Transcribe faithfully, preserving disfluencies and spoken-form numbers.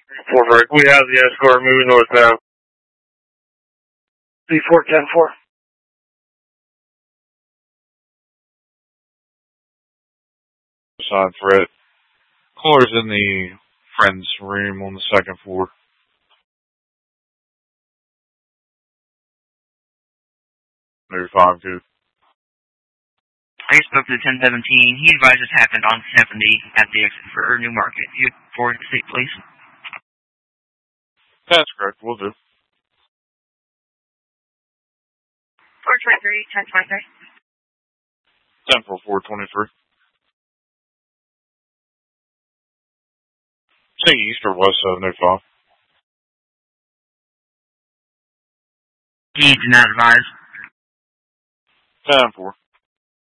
four break. We have the escort moving northbound. B four ten four. Side threat. Caller's in the friend's room on the second floor. Maybe five good. I spoke to ten seventeen. He advised this happened on seventy at the exit for New Market. You forward to state, please. That's correct. We'll do. four twenty-three, ten twenty-three. ten for four twenty-three. Say east or west seven oh five. He did not advise. ten four.